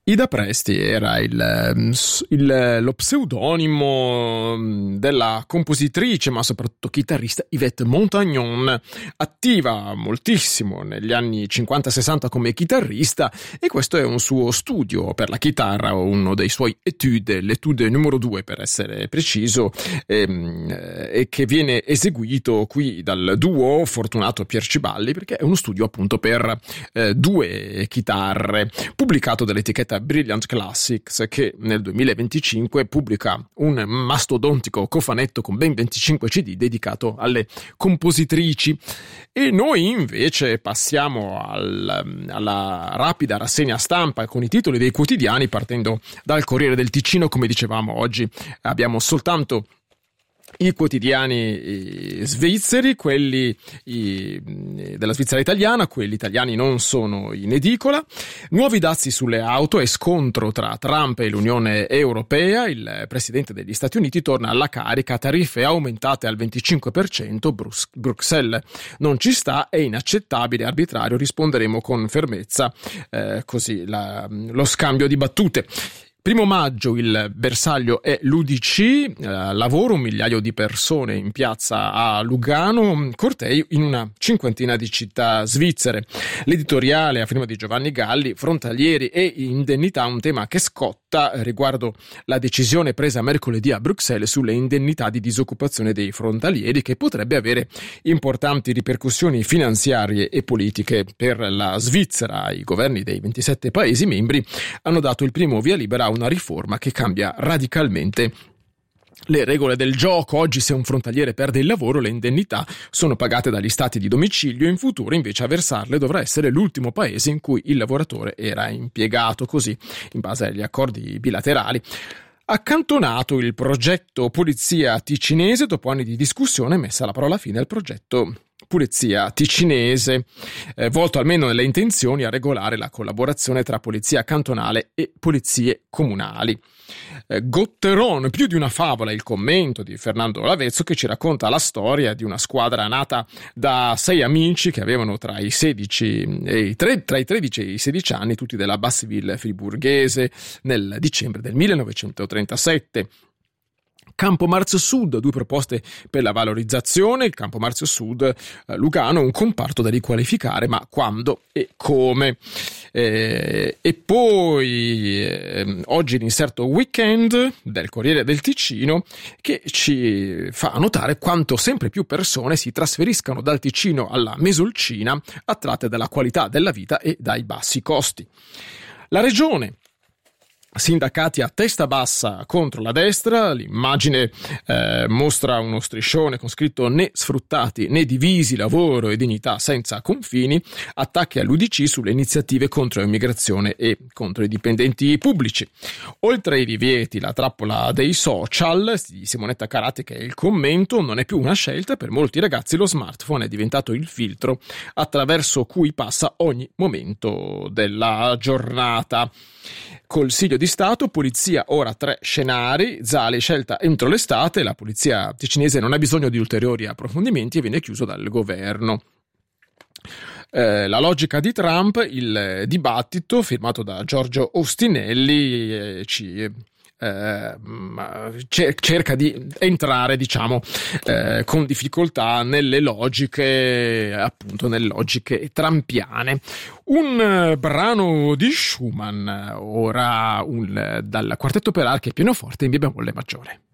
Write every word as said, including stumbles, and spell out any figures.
Ida Presti era il, il, lo pseudonimo della compositrice, ma soprattutto chitarrista Yvette Montagnon, attiva moltissimo negli anni cinquanta sessanta come chitarrista, e questo è un suo studio per la chitarra, uno dei suoi étude, l'étude numero due per essere preciso, e, e che viene eseguito qui dal duo Fortunato Pierciballi, perché è uno studio appunto per eh, due chitarre, pubblicato dall'etichetta Brilliant Classics, che nel duemilaventicinque pubblica un mastodontico cofanetto con ben venticinque C D dedicato alle compositrici. E noi invece passiamo al, alla rapida rassegna stampa con i titoli dei quotidiani, partendo dal Corriere del Ticino. Come dicevamo, oggi abbiamo soltanto i quotidiani svizzeri, quelli della Svizzera italiana, quelli italiani non sono in edicola. Nuovi dazi sulle auto e scontro tra Trump e l'Unione Europea. Il presidente degli Stati Uniti torna alla carica, tariffe aumentate al venticinque per cento, Brus- Bruxelles non ci sta, è inaccettabile, arbitrario, risponderemo con fermezza, eh, così la, lo scambio di battute. Primo maggio il bersaglio è l'U D C, eh, lavoro, un migliaio di persone in piazza a Lugano, cortei in una cinquantina di città svizzere. L'editoriale a firma di Giovanni Galli, frontalieri e indennità, un tema che scotta riguardo la decisione presa mercoledì a Bruxelles sulle indennità di disoccupazione dei frontalieri, che potrebbe avere importanti ripercussioni finanziarie e politiche per la Svizzera. I governi dei ventisette Paesi membri hanno dato il primo via libera a una riforma che cambia radicalmente le regole del gioco. Oggi, se un frontaliere perde il lavoro, le indennità sono pagate dagli stati di domicilio. In futuro invece a versarle dovrà essere l'ultimo paese in cui il lavoratore era impiegato, così in base agli accordi bilaterali. Accantonato il progetto Polizia Ticinese, dopo anni di discussione, messa la parola fine al progetto Polizia Ticinese, eh, volto almeno nelle intenzioni a regolare la collaborazione tra polizia cantonale e polizie comunali. Eh, Gotteron, più di una favola, il commento di Fernando Lavezzo, che ci racconta la storia di una squadra nata da sei amici che avevano tra i sedici e i tre, tra i tredici e i sedici anni, tutti della Basseville friburghese, nel dicembre del millenovecentotrentasette. Campo Marzio Sud, due proposte per la valorizzazione. Il Campo Marzio Sud eh, Lugano, un comparto da riqualificare, ma quando e come? Eh, e poi eh, oggi l'inserto weekend del Corriere del Ticino, che ci fa notare quanto sempre più persone si trasferiscano dal Ticino alla Mesolcina, attratte dalla qualità della vita e dai bassi costi. La regione: sindacati a testa bassa contro la destra. L'immagine eh, mostra uno striscione con scritto né sfruttati né divisi, lavoro e dignità senza confini, attacchi all'U D C sulle iniziative contro l'immigrazione e contro i dipendenti pubblici. Oltre ai divieti, la trappola dei social di Simonetta Carati, che è il commento: non è più una scelta, per molti ragazzi lo smartphone è diventato il filtro attraverso cui passa ogni momento della giornata. Consiglio di Stato, polizia ora tre scenari, Zali scelta entro l'estate, la polizia ticinese non ha bisogno di ulteriori approfondimenti e viene chiuso dal governo. Eh, la logica di Trump, il dibattito firmato da Giorgio Ostinelli eh, ci Eh, cerca di entrare, diciamo, eh, con difficoltà nelle logiche, appunto nelle logiche trampiane. Un uh, brano di Schumann, ora un, dal quartetto per archi e pianoforte in via bemolle maggiore.